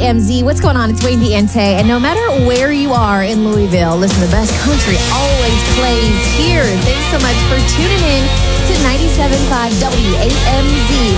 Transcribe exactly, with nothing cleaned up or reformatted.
M Z. What's going on? It's Wayne Diente. And no matter where you are in Louisville, listen, the best country always plays here. Thanks so much for tuning in to ninety-seven point five W A M Z.